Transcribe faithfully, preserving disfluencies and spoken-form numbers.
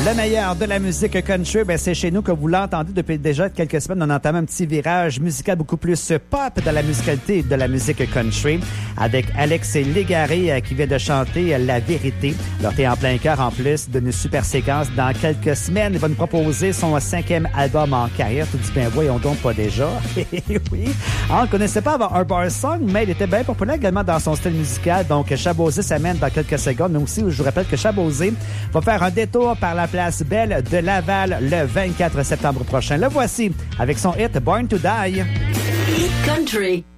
Le meilleur de la musique country, ben c'est chez nous que vous l'entendez depuis déjà quelques semaines. On entame un petit virage musical beaucoup plus pop dans la musicalité de la musique country avec Alex Légaré qui vient de chanter La Vérité. Alors, t'es en plein cœur en plus d'une super séquence. Dans quelques semaines, il va nous proposer son cinquième album en carrière. Tu dis, ben voyons donc pas déjà. Oui. On ne connaissait pas avant un bar song, mais il était bien populaire également dans son style musical. Donc, Chabauzé s'amène dans quelques secondes. Mais aussi, je vous rappelle que Chabauzé va faire un détour par la place Belle de Laval le vingt-quatre septembre prochain. Le voici avec son hit Born to Die. Hit Country.